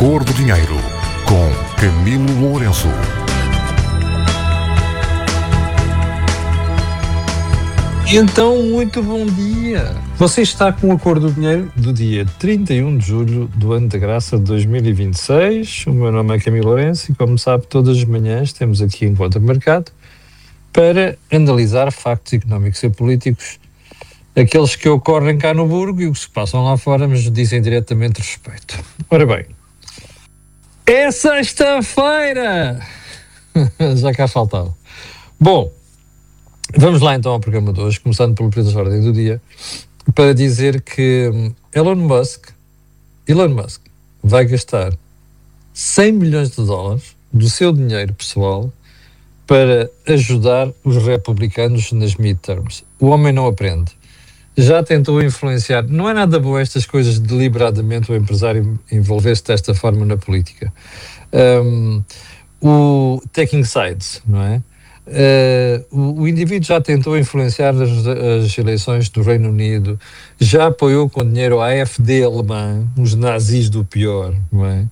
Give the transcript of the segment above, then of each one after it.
Cor do Dinheiro, com Camilo Lourenço. Então, muito bom dia! Você está com a Cor do Dinheiro do dia 31 de julho do ano da graça de 2026. O meu nome é Camilo Lourenço e, como sabe, todas as manhãs temos aqui Encontro de Mercado para analisar factos económicos e políticos, aqueles que ocorrem cá no Burgo e os que se passam lá fora, mas dizem diretamente respeito. Ora bem, é sexta-feira! Já cá faltava. Bom, vamos lá então ao programa de hoje, começando pelo preço de ordem do dia, para dizer que Elon Musk vai gastar 100 milhões de dólares do seu dinheiro pessoal para ajudar os republicanos nas midterms. O homem não aprende. Já tentou influenciar. Não é nada bom estas coisas de deliberadamente o empresário envolver-se desta forma na política. O taking sides, não é? O indivíduo já tentou influenciar as eleições do Reino Unido, já apoiou com dinheiro a AfD alemã, os nazis do pior, não é?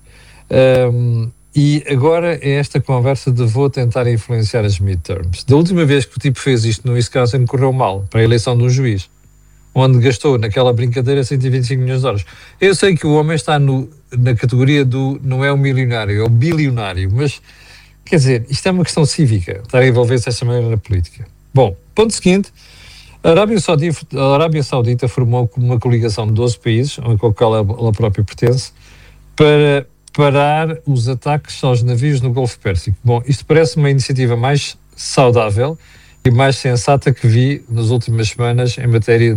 E agora é esta conversa de vou tentar influenciar as midterms. Da última vez que o tipo fez isto no Wisconsin correu mal, para a eleição de um juiz, onde gastou naquela brincadeira 125 milhões de dólares. Eu sei que o homem está na categoria do, não é o milionário, é o bilionário, mas quer dizer, isto é uma questão cívica, estar a envolver-se desta maneira na política. Bom, ponto seguinte, a Arábia Saudita formou uma coligação de 12 países, com a qual ela própria pertence, para parar os ataques aos navios no Golfo Pérsico. Bom, isto parece uma iniciativa mais saudável e mais sensata que vi nas últimas semanas em matéria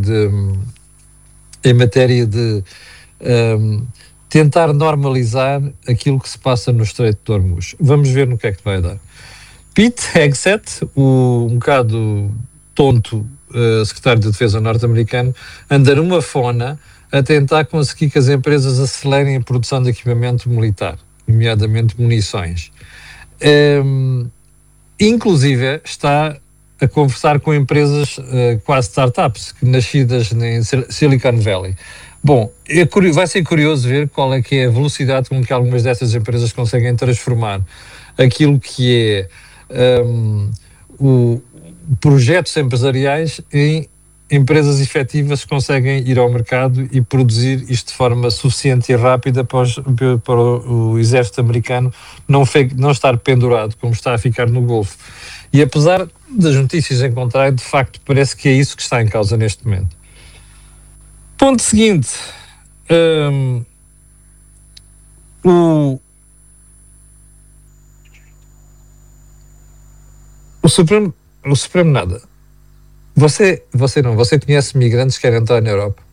de tentar normalizar aquilo que se passa no Estreito de Hormuz. Vamos ver no que é que vai dar. Pete Hegseth, o um bocado tonto secretário de Defesa norte-americano, anda numa fona a tentar conseguir que as empresas acelerem a produção de equipamento militar, nomeadamente munições. Inclusive está a conversar com empresas quase startups, nascidas em Silicon Valley. Bom, vai ser curioso ver qual é que é a velocidade com que algumas dessas empresas conseguem transformar aquilo que é projetos empresariais em empresas efetivas que conseguem ir ao mercado e produzir isto de forma suficiente e rápida para o exército americano não estar pendurado como está a ficar no Golfo. E apesar das notícias em contrário, de facto, parece que é isso que está em causa neste momento. Ponto seguinte, o Supremo nada. Você conhece migrantes que querem entrar na Europa?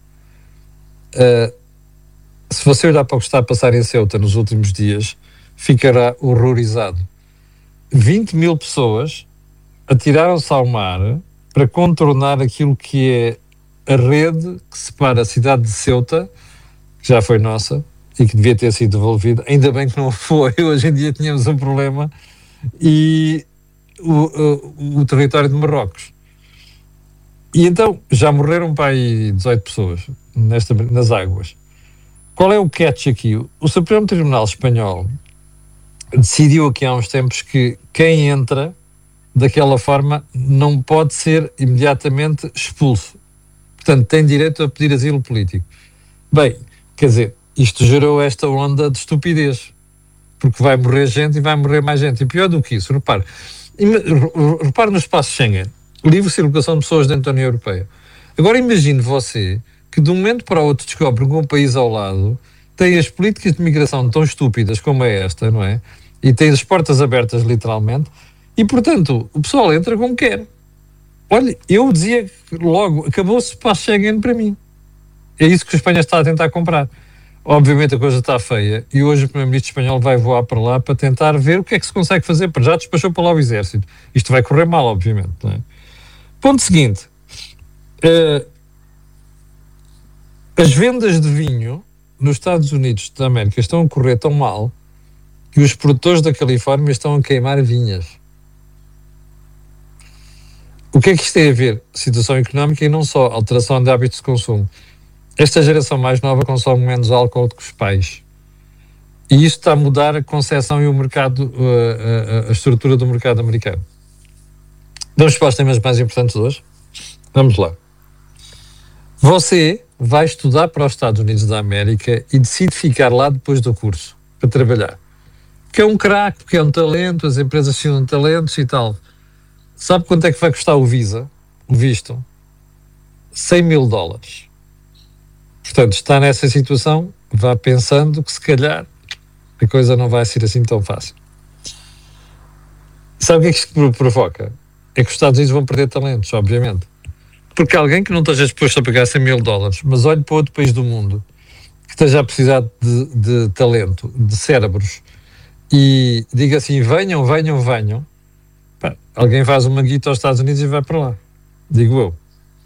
Se você olhar para o que está a passar em Ceuta nos últimos dias, ficará horrorizado. 20 mil pessoas atiraram-se ao mar para contornar aquilo que é a rede que separa a cidade de Ceuta, que já foi nossa e que devia ter sido devolvida, ainda bem que não foi, hoje em dia tínhamos um problema, e o território de Marrocos. E então, já morreram para aí 18 pessoas nas águas. Qual é o catch aqui? O Supremo Tribunal Espanhol decidiu aqui há uns tempos que quem entra daquela forma não pode ser imediatamente expulso. Portanto, tem direito a pedir asilo político. Bem, quer dizer, isto gerou esta onda de estupidez, porque vai morrer gente e vai morrer mais gente. E pior do que isso, repare no espaço Schengen, livre circulação de pessoas dentro da União Europeia. Agora imagine você que de um momento para o outro descobre que um país ao lado tem as políticas de migração tão estúpidas como é esta, não é? E tem as portas abertas literalmente, e portanto o pessoal entra como quer. Olha, eu dizia logo, acabou-se o espaço Schengen para mim. É isso que a Espanha está a tentar comprar. Obviamente a coisa está feia e hoje o primeiro-ministro espanhol vai voar para lá para tentar ver o que é que se consegue fazer, para já despachou para lá o exército. Isto vai correr mal, obviamente, não é? Ponto seguinte, as vendas de vinho nos Estados Unidos da América estão a correr tão mal que os produtores da Califórnia estão a queimar vinhas. O que é que isto tem a ver? Situação económica e não só, alteração de hábitos de consumo. Esta geração mais nova consome menos álcool do que os pais. E isto está a mudar a concepção e o mercado, a estrutura do mercado americano. Vamos para os temas mais importantes de hoje? Vamos lá. Você vai estudar para os Estados Unidos da América e decide ficar lá depois do curso, para trabalhar. Que é um craque, que é um talento, as empresas são talentos e tal. Sabe quanto é que vai custar o Visa? O visto? $100.000. Portanto, está nessa situação, vá pensando que se calhar a coisa não vai ser assim tão fácil. Sabe o que é que isto provoca? É que os Estados Unidos vão perder talentos, obviamente. Porque alguém que não esteja disposto a pagar $100.000, mas olhe para outro país do mundo que esteja a precisar de talento, de cérebros, e diga assim, venham, pá, alguém faz uma guita aos Estados Unidos e vai para lá. Digo eu.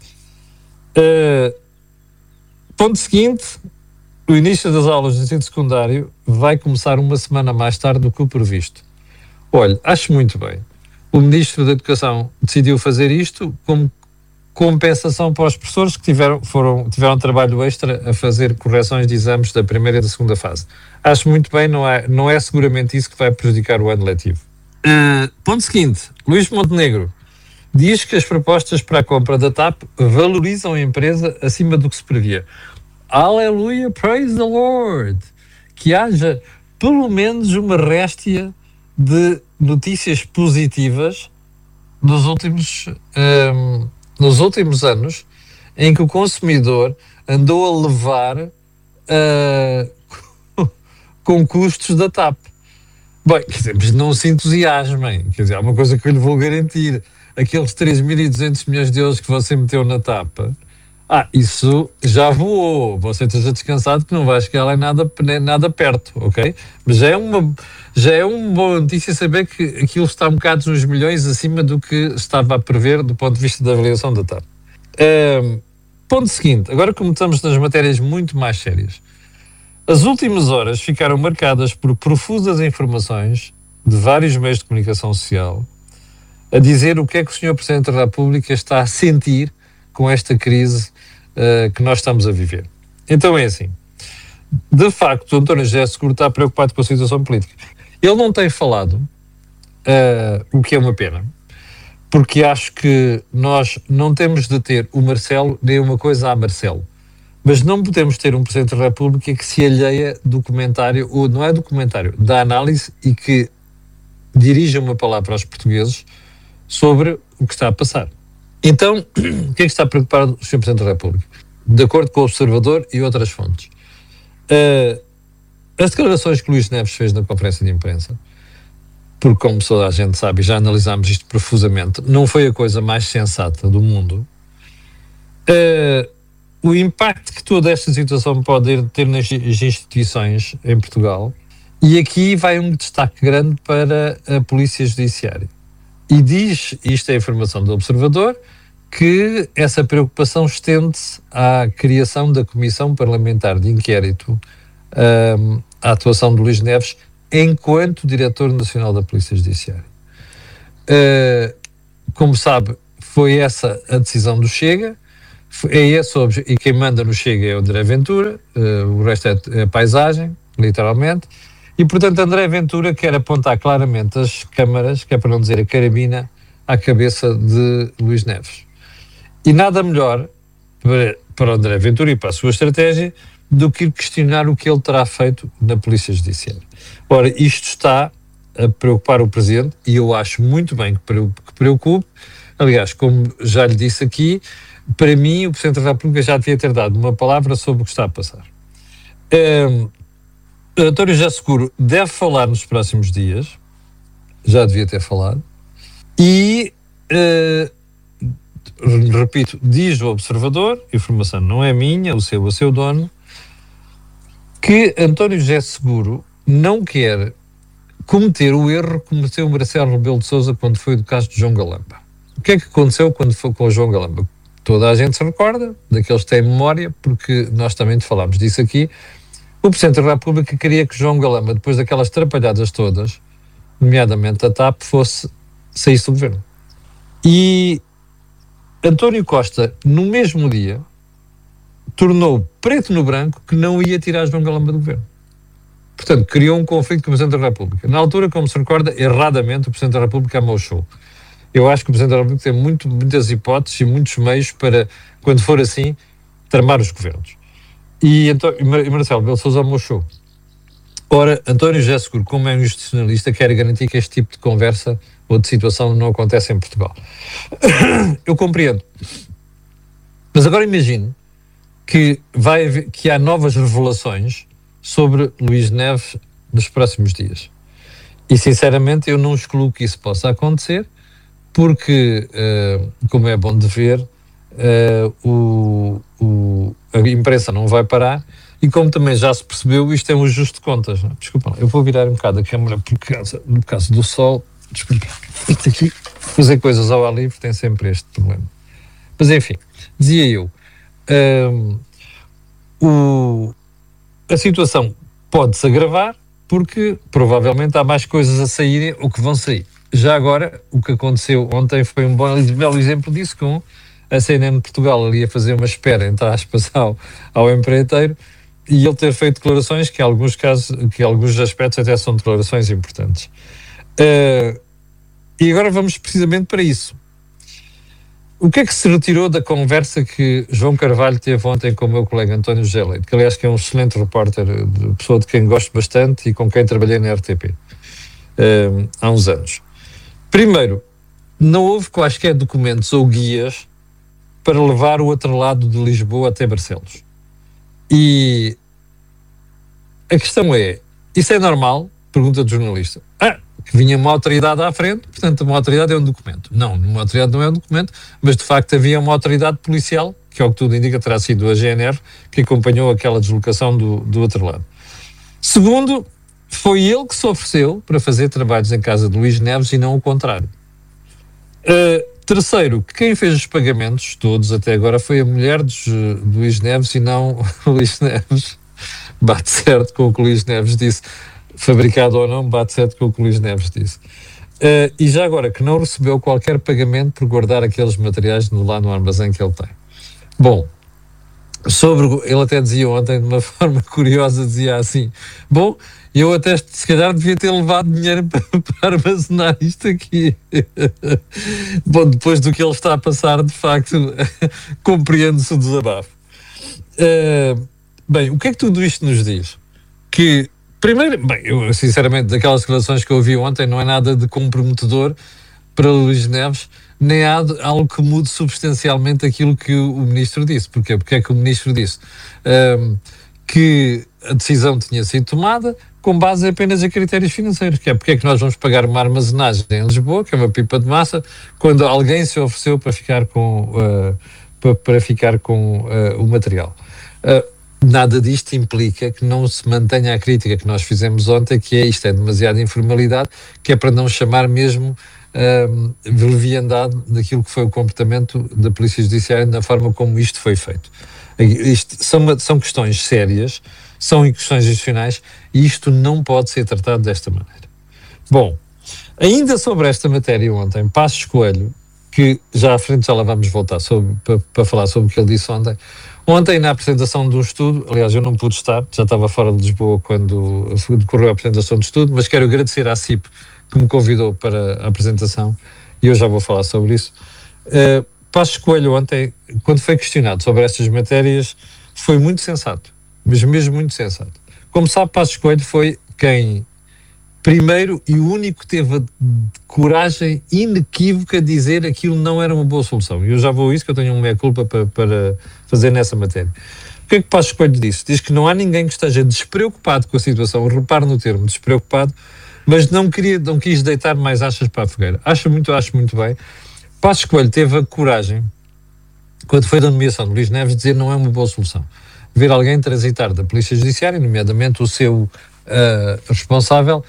Ponto seguinte, o início das aulas do ensino secundário vai começar uma semana mais tarde do que o previsto. Olha, acho muito bem. O Ministro da Educação decidiu fazer isto como compensação para os professores que tiveram trabalho extra a fazer correções de exames da primeira e da segunda fase. Acho muito bem, não é seguramente isso que vai prejudicar o ano letivo. Ponto seguinte, Luís Montenegro diz que as propostas para a compra da TAP valorizam a empresa acima do que se previa. Aleluia, praise the Lord! Que haja pelo menos uma réstia de notícias positivas nos últimos anos em que o consumidor andou a levar com custos da TAP. Bem, quer dizer, mas não se entusiasmem, quer dizer, há uma coisa que eu lhe vou garantir, aqueles 3.200 milhões de euros que você meteu na TAP, isso já voou, você esteja descansado que não vai chegar lá nada perto, ok? Mas já é uma boa notícia saber que aquilo está um bocado nos milhões acima do que estava a prever do ponto de vista da avaliação da TAP. Ponto seguinte, agora começamos nas matérias muito mais sérias. As últimas horas ficaram marcadas por profusas informações de vários meios de comunicação social a dizer o que é que o Sr. Presidente da República está a sentir com esta crise que nós estamos a viver. Então é assim, de facto, o António José Seguro está preocupado com a situação política. Ele não tem falado, o que é uma pena, porque acho que nós não temos de ter o Marcelo nem uma coisa a Marcelo. Mas não podemos ter um Presidente da República que se alheia do comentário, ou não é do comentário, da análise e que dirija uma palavra aos portugueses sobre o que está a passar. Então, o que é que está preocupado o Sr. Presidente da República? De acordo com o Observador e outras fontes. As declarações que Luís Neves fez na conferência de imprensa, porque como toda a gente sabe, já analisámos isto profusamente, não foi a coisa mais sensata do mundo. O impacto que toda esta situação pode ter nas instituições em Portugal, e aqui vai um destaque grande para a Polícia Judiciária. E diz, isto é a informação do Observador, que essa preocupação estende-se à criação da Comissão Parlamentar de Inquérito à atuação de Luís Neves enquanto Diretor Nacional da Polícia Judiciária. Como sabe, foi essa a decisão do Chega, e quem manda no Chega é o André Ventura, o resto é paisagem, literalmente, e portanto André Ventura quer apontar claramente as câmaras, que é para não dizer a carabina, à cabeça de Luís Neves. E nada melhor para o André Ventura e para a sua estratégia do que questionar o que ele terá feito na Polícia Judiciária. Ora, isto está a preocupar o Presidente, e eu acho muito bem que preocupe. Aliás, como já lhe disse aqui, para mim, o Presidente da República já devia ter dado uma palavra sobre o que está a passar. António José Seguro deve falar nos próximos dias, já devia ter falado, e, repito, diz o Observador, a informação não é minha, é o seu dono, que António José Seguro não quer cometer o erro que cometeu o Marcelo Rebelo de Sousa quando foi do caso de João Galamba. O que é que aconteceu quando foi com o João Galamba? Toda a gente se recorda, daqueles que têm memória, porque nós também falámos disso aqui. O Presidente da República queria que João Galamba, depois daquelas trapalhadas todas, nomeadamente a TAP, saísse do governo. E António Costa, no mesmo dia, tornou preto no branco que não ia tirar João Galamba do governo. Portanto, criou um conflito com o Presidente da República. Na altura, como se recorda, erradamente o Presidente da República amochou. Eu acho que o Presidente da República tem muitas hipóteses e muitos meios para, quando for assim, tramar os governos. E Marcelo Rebelo de Sousa amochou. Ora, António José Seguro, como é um institucionalista, quer garantir que este tipo de conversa ou de situação não acontece em Portugal. Eu compreendo. Mas agora imagine que há novas revelações sobre Luís Neves nos próximos dias. E, sinceramente, eu não excluo que isso possa acontecer, porque, como é bom de ver, a imprensa não vai parar, e como também já se percebeu, isto é um ajuste de contas. Não? Desculpa, eu vou virar um bocado a câmera por causa do sol. Desculpa, isto aqui, fazer coisas ao ar livre tem sempre este problema. Mas enfim, dizia eu, a situação pode-se agravar porque provavelmente há mais coisas a saírem ou que vão sair. Já agora, o que aconteceu ontem foi um belo exemplo disso, com a CNN de Portugal ali a fazer uma espera, entre aspas, ao empreiteiro, e ele ter feito declarações que, em alguns casos, que em alguns aspectos até são declarações importantes. E agora vamos precisamente para isso. O que é que se retirou da conversa que João Carvalho teve ontem com o meu colega António José Leite, que aliás que é um excelente repórter, pessoa de quem gosto bastante e com quem trabalhei na RTP há uns anos? Primeiro, não houve quaisquer documentos ou guias para levar o outro lado de Lisboa até Barcelos. E a questão é, isso é normal? Pergunta do jornalista. Que vinha uma autoridade à frente, portanto uma autoridade é um documento. Não, uma autoridade não é um documento, mas de facto havia uma autoridade policial, que é o que tudo indica, terá sido a GNR, que acompanhou aquela deslocação do outro lado. Segundo, foi ele que se ofereceu para fazer trabalhos em casa de Luís Neves e não o contrário. Terceiro, quem fez os pagamentos todos até agora foi a mulher de Luís Neves e não o Luís Neves. Bate certo com o que o Luís Neves disse. Fabricado ou não, bate certo com o que o Luís Neves disse. E já agora, que não recebeu qualquer pagamento por guardar aqueles materiais lá no armazém que ele tem. Bom, ele até dizia ontem, de uma forma curiosa, dizia assim, bom, eu até se calhar devia ter levado dinheiro para armazenar isto aqui. Bom, depois do que ele está a passar, de facto, compreende-se o desabafo. Bem, o que é que tudo isto nos diz? Que primeiro, bem, eu sinceramente, daquelas declarações que eu ouvi ontem, não é nada de comprometedor para Luís Neves, nem há algo que mude substancialmente aquilo que o Ministro disse. Porquê? Porque é que o Ministro disse que a decisão tinha sido tomada com base apenas em critérios financeiros, que é porque é que nós vamos pagar uma armazenagem em Lisboa, que é uma pipa de massa, quando alguém se ofereceu para ficar com, o material. Nada disto implica que não se mantenha a crítica que nós fizemos ontem, que é isto é demasiada informalidade, que é para não chamar mesmo leviandade daquilo que foi o comportamento da Polícia Judiciária na forma como isto foi feito. Isto são questões sérias, são questões institucionais e isto não pode ser tratado desta maneira. Bom, ainda sobre esta matéria ontem, Passos Coelho, que já à frente já lá vamos voltar para falar sobre o que ele disse ontem. Ontem, na apresentação de um estudo, aliás, eu não pude estar, já estava fora de Lisboa quando decorreu a apresentação do estudo, mas quero agradecer à CIP que me convidou para a apresentação e eu já vou falar sobre isso. Passos Coelho ontem, quando foi questionado sobre estas matérias, foi muito sensato, mas mesmo muito sensato. Como sabe, Passos Coelho foi quem primeiro e o único que teve a coragem inequívoca de dizer aquilo não era uma boa solução. E eu já vou a isso, que eu tenho uma meia-culpa para fazer nessa matéria. O que é que Passos Coelho disse? Diz que não há ninguém que esteja despreocupado com a situação, repare no termo, despreocupado, mas não quis deitar mais achas para a fogueira. Acho muito bem. Passos Coelho teve a coragem, quando foi da nomeação de Luís Neves, de dizer não é uma boa solução. Ver alguém transitar da Polícia Judiciária, nomeadamente o seu responsável,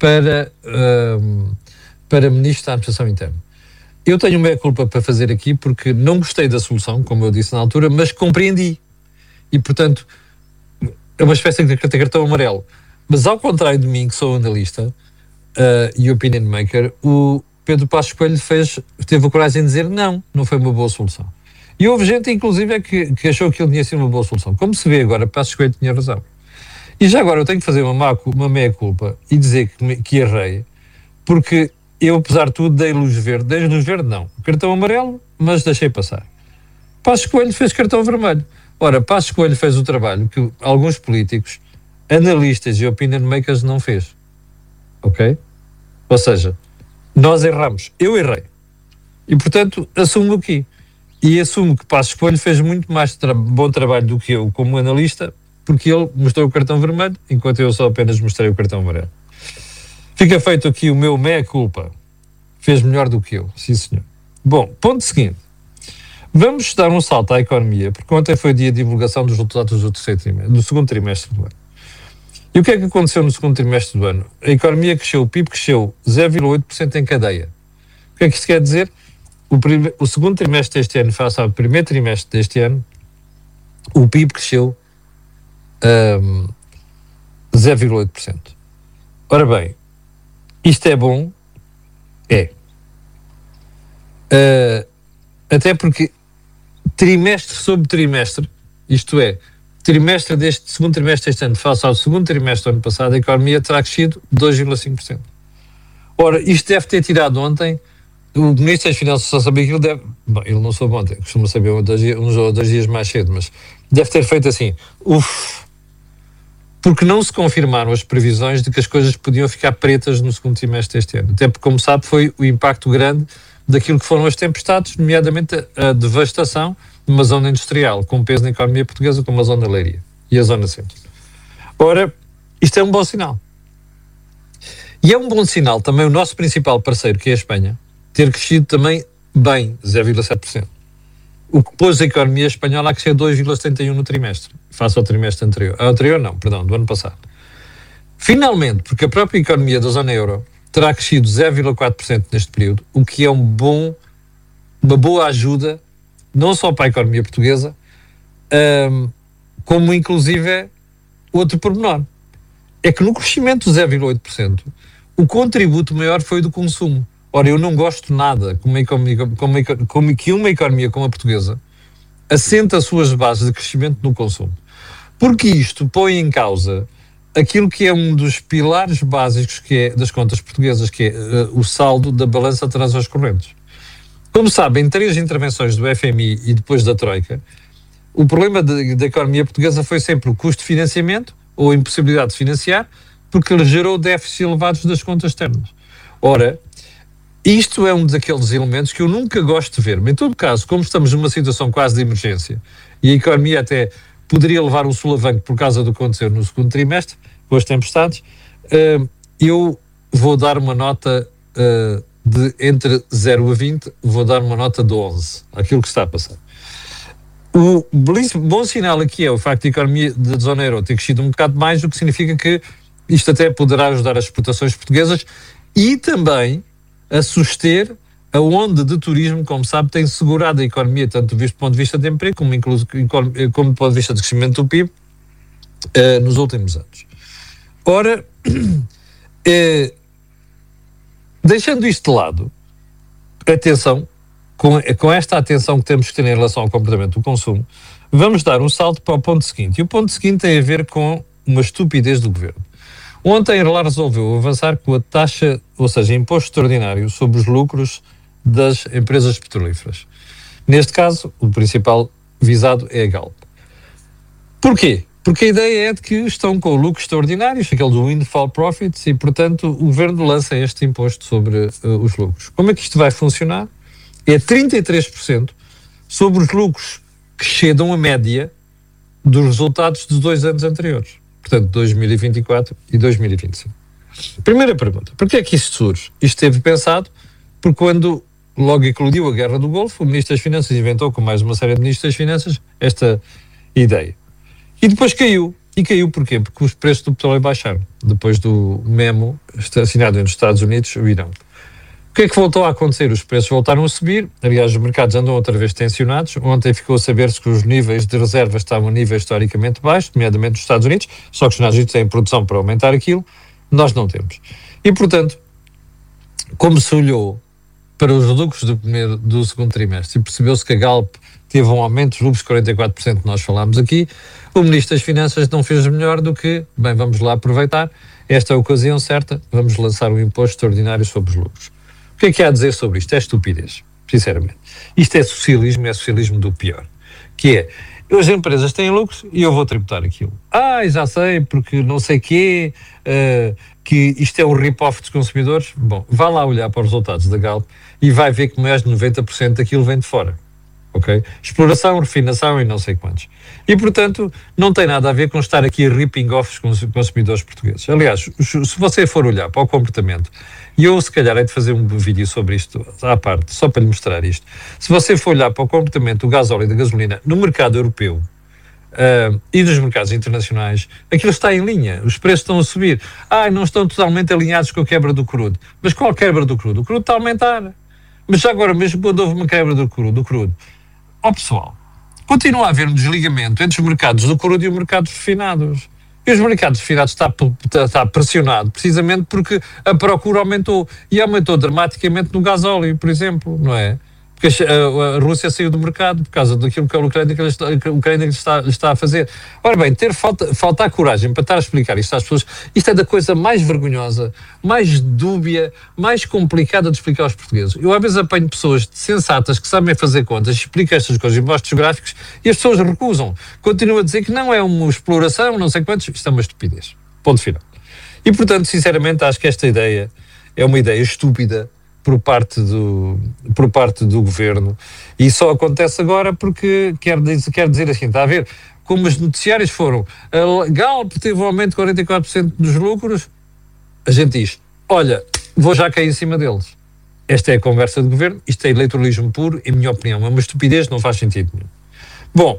para Ministro da Administração Interna. Eu tenho meia culpa para fazer aqui porque não gostei da solução, como eu disse na altura, mas compreendi. E, portanto, é uma espécie de cartão amarelo. Mas, ao contrário de mim, que sou analista e opinion maker, o Pedro Passos Coelho teve a coragem de dizer não foi uma boa solução. E houve gente, inclusive, que achou que ele tinha sido uma boa solução. Como se vê agora, Passos Coelho tinha razão. E já agora eu tenho que fazer uma meia-culpa e dizer que errei, porque eu, apesar de tudo, dei luz verde não, cartão amarelo, mas deixei passar. Passos Coelho fez cartão vermelho. Ora, Passos Coelho fez o trabalho que alguns políticos, analistas e opinion makers não fez. Ok? Ou seja, nós erramos. Eu errei. E, portanto, assumo aqui. E assumo que Passos Coelho fez muito mais bom trabalho do que eu como analista, porque ele mostrou o cartão vermelho, enquanto eu só apenas mostrei o cartão amarelo. Fica feito aqui o meu meia-culpa. Fez melhor do que eu, sim senhor. Bom, ponto seguinte. Vamos dar um salto à economia, porque ontem foi o dia de divulgação dos resultados do segundo trimestre do ano. E o que é que aconteceu no segundo trimestre do ano? A economia cresceu, o PIB cresceu 0,8% em cadeia. O que é que isto quer dizer? O segundo trimestre deste ano, face ao primeiro trimestre deste ano, o PIB cresceu 0,8%. Ora bem, isto é bom? É. Até porque trimestre sobre trimestre, isto é, segundo trimestre deste ano face ao segundo trimestre do ano passado, a economia terá crescido 2,5%. Ora, isto deve ter tirado ontem, o Ministro das Finanças só sabia que ele deve... Bom, ele não soube ontem, costuma saber uns ou 2 dias mais cedo, mas deve ter feito assim, porque não se confirmaram as previsões de que as coisas podiam ficar pretas no segundo trimestre deste ano. Até porque, como sabe, foi o impacto grande daquilo que foram as tempestades, nomeadamente a devastação de uma zona industrial, com peso na economia portuguesa, como a zona da Leiria e a zona centro. Ora, isto é um bom sinal. E é um bom sinal também o nosso principal parceiro, que é a Espanha, ter crescido também bem, 0,7%. O que pôs a economia espanhola a crescer 2,71% no trimestre, face ao trimestre anterior. Do ano passado. Finalmente, porque a própria economia da zona euro terá crescido 0,4% neste período, o que é uma boa ajuda, não só para a economia portuguesa, como inclusive outro pormenor. É que no crescimento de 0,8%, o contributo maior foi do consumo. Ora, eu não gosto nada que uma economia como a portuguesa assenta as suas bases de crescimento no consumo. Porque isto põe em causa aquilo que é um dos pilares básicos das contas portuguesas, que é o saldo da balança de transações correntes. Como sabem, 3 intervenções do FMI e depois da Troika, o problema da economia portuguesa foi sempre o custo de financiamento ou a impossibilidade de financiar, porque ele gerou déficits elevados das contas externas. Ora, isto é um daqueles elementos que eu nunca gosto de ver. Mas, em todo caso, como estamos numa situação quase de emergência e a economia até poderia levar um solavanco por causa do que aconteceu no segundo trimestre, com as tempestades, eu vou dar uma nota de entre 0 a 20, vou dar uma nota de 11, aquilo que está a passar. O bom sinal aqui é o facto de a economia da zona euro ter crescido um bocado mais, o que significa que isto até poderá ajudar as exportações portuguesas e também a suster a onda de turismo, como sabe, tem segurado a economia, tanto do ponto de vista de emprego, como do ponto de vista de crescimento do PIB, nos últimos anos. Ora, deixando isto de lado, atenção, com esta atenção que temos que ter em relação ao comportamento do consumo, vamos dar um salto para o ponto seguinte. E o ponto seguinte tem a ver com uma estupidez do governo. Ontem ela resolveu avançar com a taxa, ou seja, imposto extraordinário sobre os lucros das empresas petrolíferas. Neste caso, o principal visado é a Galp. Porquê? Porque a ideia é de que estão com lucros extraordinários, aquele do windfall profits, e, portanto, o governo lança este imposto sobre os lucros. Como é que isto vai funcionar? É 33% sobre os lucros que chegam à média dos resultados dos 2 anos anteriores. Portanto, 2024 e 2025. Primeira pergunta, por que é que isto surge? Isto teve pensado porque quando logo eclodiu a Guerra do Golfo, o Ministro das Finanças inventou, com mais uma série de Ministros das Finanças, esta ideia. E depois caiu. E caiu porquê? Porque os preços do petróleo baixaram, depois do memo assinado entre os Estados Unidos e o Irão. O que é que voltou a acontecer? Os preços voltaram a subir, aliás, os mercados andam outra vez tensionados. Ontem ficou a saber-se que os níveis de reservas estavam a níveis historicamente baixos, nomeadamente nos Estados Unidos, só que os Estados Unidos têm produção para aumentar aquilo, nós não temos. E, portanto, como se olhou para os lucros do segundo trimestre e percebeu-se que a Galp teve um aumento dos lucros de 44% que nós falámos aqui, o Ministro das Finanças não fez melhor do que, bem, vamos lá aproveitar, esta é a ocasião certa, vamos lançar um imposto extraordinário sobre os lucros. O que é que há a dizer sobre isto? É estupidez, sinceramente. Isto é socialismo do pior, que é, as empresas têm lucros e eu vou tributar aquilo. Já sei, porque não sei quê, que isto é um rip-off dos consumidores. Bom, vá lá olhar para os resultados da Galp e vai ver que mais de 90% daquilo vem de fora. Okay? Exploração, refinação e não sei quantos. E, portanto, não tem nada a ver com estar aqui a ripping off os consumidores portugueses. Aliás, se você for olhar para o comportamento, e eu se calhar hei de fazer um vídeo sobre isto à parte, só para lhe mostrar isto, se você for olhar para o comportamento do gasóleo e da gasolina no mercado europeu e nos mercados internacionais, aquilo está em linha, os preços estão a subir. Não estão totalmente alinhados com a quebra do crudo. Mas qual quebra do crudo? O crudo está a aumentar. Mas já agora, mesmo quando houve uma quebra do crudo, pessoal, continua a haver um desligamento entre os mercados do crudo e os mercados refinados. E os mercados refinados está pressionado precisamente porque a procura aumentou. E aumentou dramaticamente no gasóleo, por exemplo, não é? Porque a Rússia saiu do mercado por causa daquilo que a Ucrânia está a fazer. Ora bem, faltar coragem para estar a explicar isto às pessoas, isto é da coisa mais vergonhosa, mais dúbia, mais complicada de explicar aos portugueses. Eu às vezes apanho pessoas sensatas que sabem fazer contas, explico estas coisas e mostro os gráficos e as pessoas recusam. Continuam a dizer que não é uma exploração, não sei quantos, isto é uma estupidez. Ponto final. E portanto, sinceramente, acho que esta ideia é uma ideia estúpida por parte do governo, e só acontece agora porque quer dizer assim, está a ver, como os noticiários foram, a Galp teve um aumento de 44% dos lucros, a gente diz, olha, vou já cair em cima deles. Esta é a conversa do governo, isto é eleitoralismo puro, em minha opinião, é uma estupidez, não faz sentido nenhum. Bom,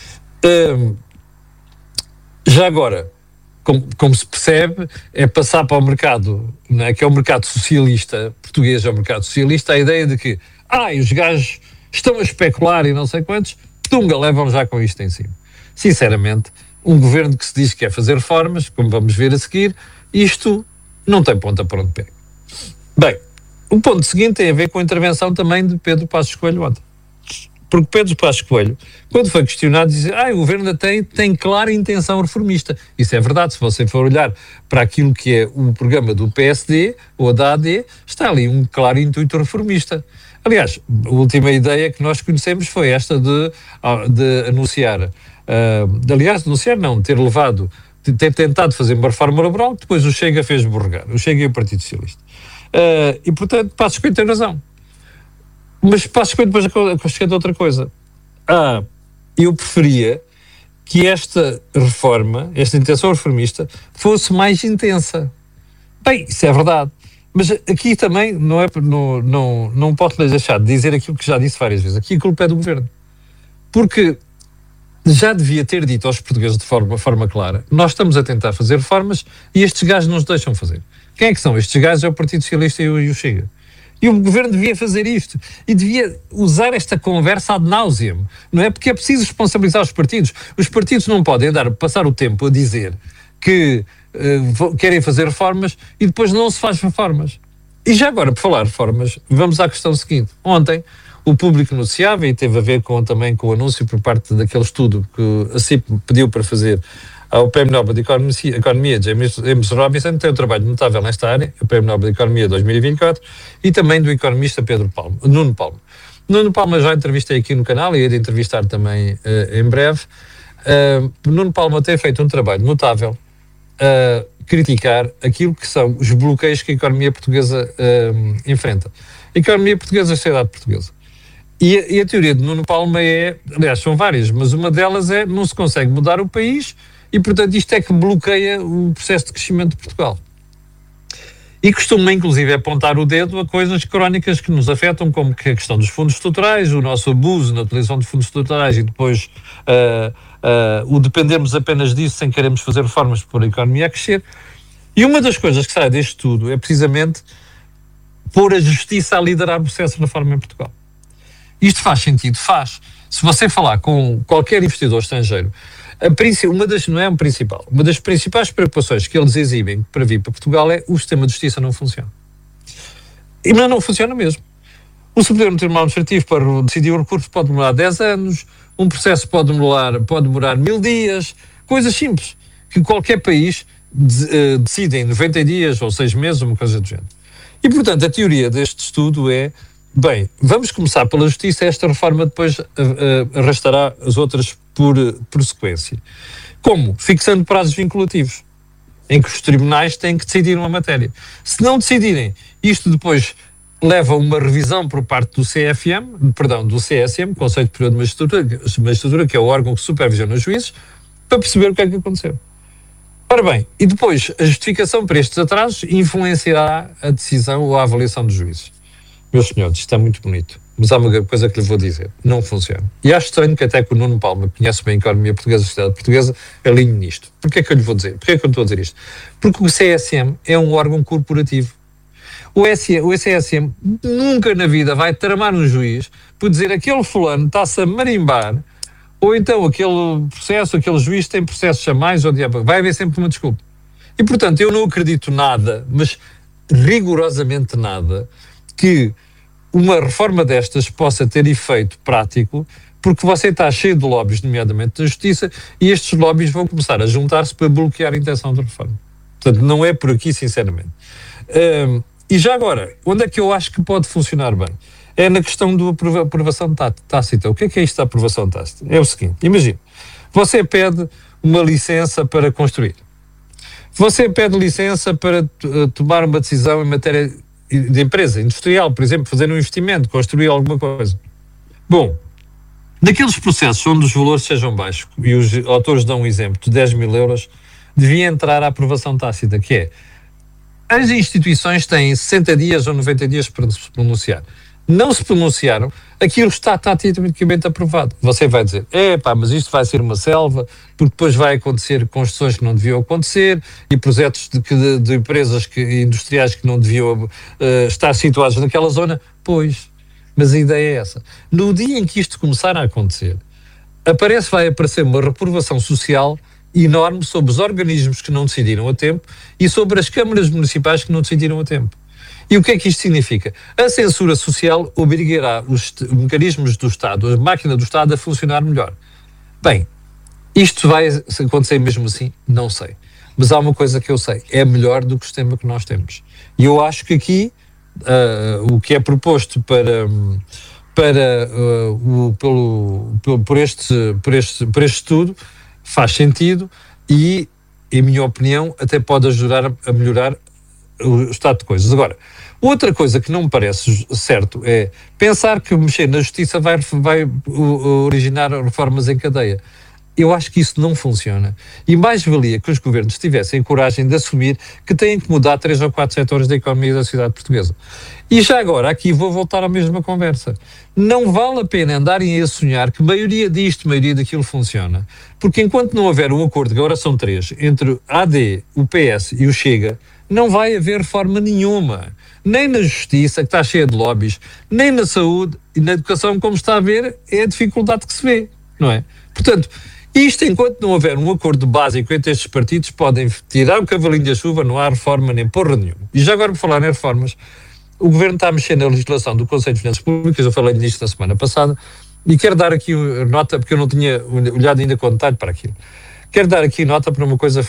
já agora, como se percebe, é passar para o mercado, não é, que é o mercado socialista, português é o mercado socialista, a ideia de que, os gajos estão a especular e não sei quantos, levam já com isto em cima. Sinceramente, um governo que se diz que quer fazer reformas, como vamos ver a seguir, isto não tem ponta para onde pega. Bem, o ponto seguinte tem a ver com a intervenção também de Pedro Passos Coelho ontem. Porque Pedro Passos Coelho, quando foi questionado, dizia, o governo tem clara intenção reformista. Isso é verdade, se você for olhar para aquilo que é o programa do PSD ou da AD, está ali um claro intuito reformista. Aliás, a última ideia que nós conhecemos foi esta de anunciar, ter tentado fazer uma reforma laboral, que depois o Chega fez borregar, o Chega e o Partido Socialista. E, portanto, Passos Coelho tem razão. Mas Passos Coelho depois acrescenta outra coisa. Eu preferia que esta reforma, esta intenção reformista, fosse mais intensa. Bem, isso é verdade. Mas aqui também não posso deixar de dizer aquilo que já disse várias vezes. Aqui a culpa é do governo. Porque já devia ter dito aos portugueses de forma clara, nós estamos a tentar fazer reformas e estes gajos não nos deixam fazer. Quem é que são? Estes gajos é o Partido Socialista e o Chega. E o governo devia fazer isto. E devia usar esta conversa ad nauseam. Não é? Porque é preciso responsabilizar os partidos. Os partidos não podem passar o tempo a dizer que querem fazer reformas e depois não se faz reformas. E já agora, por falar de reformas, vamos à questão seguinte. Ontem, o público noticiava, e teve a ver também com o anúncio por parte daquele estudo que a CIP pediu para fazer ao Prémio Nobel de Economia James Robinson, tem um trabalho notável nesta área, o Prémio Nobel de Economia 2024, e também do economista Nuno Palma. Nuno Palma já entrevistei aqui no canal e hei de entrevistar também em breve. Nuno Palma tem feito um trabalho notável a criticar aquilo que são os bloqueios que a economia portuguesa enfrenta. A economia portuguesa, a sociedade portuguesa. E a teoria de Nuno Palma aliás, são várias, mas uma delas é não se consegue mudar o país e, portanto, isto é que bloqueia o processo de crescimento de Portugal. E costuma, inclusive, apontar o dedo a coisas crónicas que nos afetam, como que a questão dos fundos estruturais, o nosso abuso na utilização dos fundos estruturais e depois o dependermos apenas disso sem queremos fazer reformas para a economia a crescer. E uma das coisas que sai deste tudo é precisamente pôr a justiça a liderar o processo de reforma em Portugal. Isto faz sentido? Faz. Se você falar com qualquer investidor estrangeiro, uma das principais preocupações que eles exibem para vir para Portugal é o sistema de justiça não funciona. Mas não funciona mesmo. O Supremo Tribunal Administrativo, para decidir o recurso, pode demorar 10 anos, um processo pode demorar 1000 dias, coisas simples, que qualquer país decide em 90 dias ou 6 meses, uma coisa do género. E, portanto, a teoria deste estudo é, bem, vamos começar pela justiça, esta reforma depois arrastará as outras por sequência. Como? Fixando prazos vinculativos, em que os tribunais têm que decidir uma matéria. Se não decidirem, isto depois leva a uma revisão por parte do do CSM, Conselho Superior de Magistratura, que é o órgão que supervisiona os juízes, para perceber o que é que aconteceu. Ora bem, e depois a justificação para estes atrasos influenciará a decisão ou a avaliação dos juízes. Meus senhores, isto é muito bonito, mas há uma coisa que lhe vou dizer, não funciona. E acho estranho que até que o Nuno Palma, que conhece bem a economia portuguesa, a sociedade portuguesa, alinhe nisto. Porquê é que eu lhe vou dizer? Porquê é que eu estou a dizer isto? Porque o CSM é um órgão corporativo. O CSM nunca na vida vai tramar um juiz por dizer aquele fulano está-se a marimbar, ou então aquele processo, aquele juiz tem processos a mais, ou diabo, vai haver sempre uma desculpa. E, portanto, eu não acredito nada, mas rigorosamente nada, que uma reforma destas possa ter efeito prático, porque você está cheio de lobbies, nomeadamente da justiça, e estes lobbies vão começar a juntar-se para bloquear a intenção da reforma. Portanto, não é por aqui, sinceramente. E já agora, onde é que eu acho que pode funcionar bem? É na questão da aprovação tácita. O que é isto da aprovação tácita? É o seguinte, imagine, você pede uma licença para construir. Você pede licença para tomar uma decisão em matéria de empresa industrial, por exemplo, fazer um investimento, construir alguma coisa. Bom, naqueles processos onde os valores sejam baixos, e os autores dão um exemplo de 10 mil euros, devia entrar a aprovação tácita, que é, as instituições têm 60 dias ou 90 dias para se pronunciar. Não se pronunciaram, aquilo está taticamente aprovado. Você vai dizer, mas isto vai ser uma selva, porque depois vai acontecer construções que não deviam acontecer e projetos de empresas industriais que não deviam estar situados naquela zona. Pois, mas a ideia é essa. No dia em que isto começar a acontecer, vai aparecer uma reprovação social enorme sobre os organismos que não decidiram a tempo e sobre as câmaras municipais que não decidiram a tempo. E o que é que isto significa? A censura social obrigará os mecanismos do Estado, a máquina do Estado, a funcionar melhor. Bem, isto vai acontecer mesmo assim? Não sei. Mas há uma coisa que eu sei, é melhor do que o sistema que nós temos. E eu acho que aqui, o que é proposto por este estudo faz sentido e, em minha opinião, até pode ajudar a melhorar o estado de coisas. Agora, outra coisa que não me parece certo é pensar que mexer na justiça vai originar reformas em cadeia. Eu acho que isso não funciona. E mais valia que os governos tivessem coragem de assumir que têm que mudar 3 ou 4 setores da economia da sociedade portuguesa. E já agora, aqui vou voltar à mesma conversa. Não vale a pena andarem a sonhar que maioria disto, maioria daquilo funciona. Porque enquanto não houver um acordo, que agora são 3, entre a AD, o PS e o Chega, não vai haver reforma nenhuma. Nem na justiça, que está cheia de lobbies, nem na saúde e na educação, como está a ver, é a dificuldade que se vê, não é? Portanto, isto, enquanto não houver um acordo básico entre estes partidos, podem tirar o cavalinho da chuva, não há reforma nem porra nenhuma. E já agora, por falar em reformas, o Governo está a mexer na legislação do Conselho de Finanças Públicas, eu falei nisto na semana passada, e quero dar aqui nota, porque eu não tinha olhado ainda com detalhe para aquilo. Quero dar aqui nota para uma coisa